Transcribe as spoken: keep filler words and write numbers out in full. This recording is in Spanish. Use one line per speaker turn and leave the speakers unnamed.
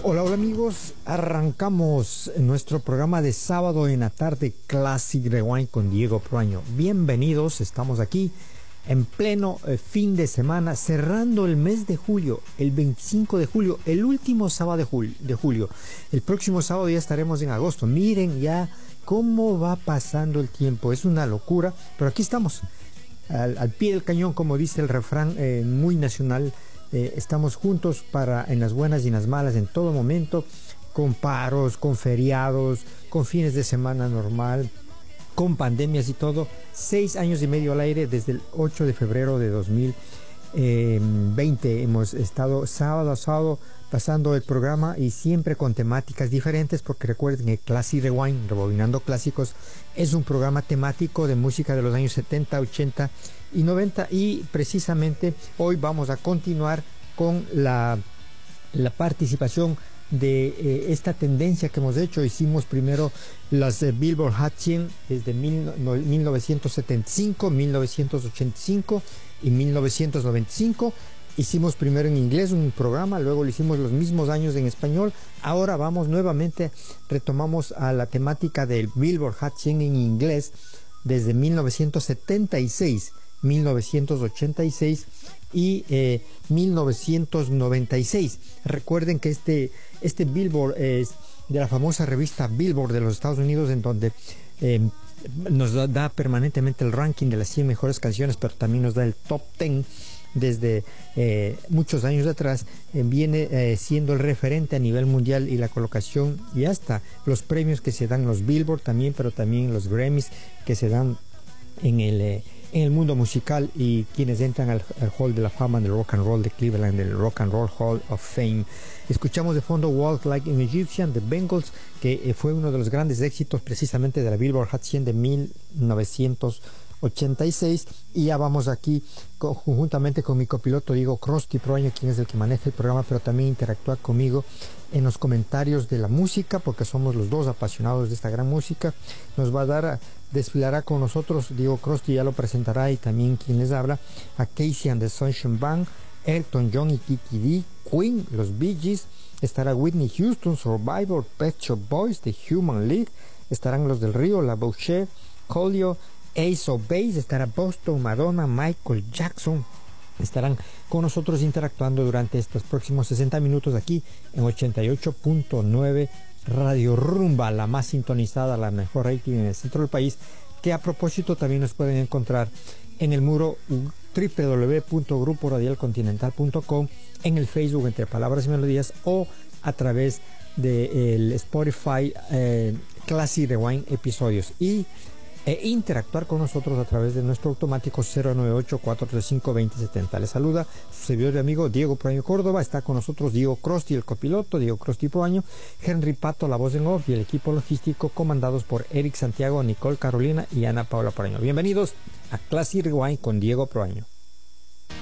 Hola, hola amigos, arrancamos nuestro programa de sábado en la tarde Classic Rewind con Diego Proaño. Bienvenidos, estamos aquí en pleno eh, fin de semana, cerrando el mes de julio, el veinticinco de julio, el último sábado de julio, de julio. El próximo sábado ya estaremos en agosto. Miren ya cómo va pasando el tiempo, es una locura, pero aquí estamos, al, al pie del cañón, como dice el refrán eh, muy nacional. Eh, estamos juntos para en las buenas y en las malas en todo momento, con paros, con feriados, con fines de semana normal, con pandemias y todo. Seis años y medio al aire desde el ocho de febrero de dos mil veinte. Hemos estado sábado a sábado pasando el programa y siempre con temáticas diferentes, porque recuerden que Classic Rewind, Rebobinando Clásicos, es un programa temático de música de los años setenta, ochenta y noventa, y precisamente hoy vamos a continuar con la, la participación de eh, esta tendencia que hemos hecho. Hicimos primero las eh, Billboard Hot cien desde mil, no, mil novecientos setenta y cinco, mil novecientos ochenta y cinco y mil novecientos noventa y cinco. Hicimos primero en inglés un programa, luego lo hicimos los mismos años en español. Ahora vamos nuevamente, retomamos a la temática del Billboard Hot cien en inglés desde mil novecientos setenta y seis, mil novecientos ochenta y seis y eh, mil novecientos noventa y seis. Recuerden que este, este Billboard es de la famosa revista Billboard de los Estados Unidos, en donde eh, nos da, da permanentemente el ranking de las cien mejores canciones, pero también nos da el top diez desde eh, muchos años atrás. Eh, viene eh, siendo el referente a nivel mundial, y la colocación y hasta los premios que se dan los Billboard también, pero también los Grammys que se dan en el eh, en el mundo musical, y quienes entran al, al Hall de la Fama del Rock and Roll de Cleveland, del Rock and Roll Hall of Fame. Escuchamos de fondo Walk Like an Egyptian de Bengals, que eh, fue uno de los grandes éxitos precisamente de la Billboard Hot cien de mil novecientos ochenta y seis. Y ya vamos aquí conjuntamente con mi copiloto Diego Krusty Proaño, quien es el que maneja el programa, pero también interactúa conmigo en los comentarios de la música, porque somos los dos apasionados de esta gran música. Nos va a dar, desfilará con nosotros Diego Krusty, ya lo presentará, y también quien les habla, a Casey and the Sunshine Band, Elton John y Kiki D, Queen, los Bee Gees, estará Whitney Houston, Survivor, Pet Shop Boys, The Human League, estarán los del Río, La Boucher, Colio, Ace of Base, estará Boston, Madonna, Michael Jackson. Estarán con nosotros interactuando durante estos próximos sesenta minutos aquí en ochenta y ocho punto nueve Radio Rumba, la más sintonizada, la mejor rating en el centro del país, que a propósito también nos pueden encontrar en el muro doble u doble u doble u punto grupo radial continental punto com, en el Facebook Entre Palabras y Melodías, o a través del Spotify eh, Classic Rewind Episodios, y e interactuar con nosotros a través de nuestro automático cero nueve ocho, cuatro tres cinco, dos cero siete cero. Les saluda su servidor y amigo Diego Proaño Córdoba. Está con nosotros Diego Krusty, el copiloto, Diego Krusty Proaño, Henry Pato, la voz en off, y el equipo logístico comandados por Eric Santiago, Nicole Carolina y Ana Paula Proaño. Bienvenidos a Classic Rewind con Diego Proaño.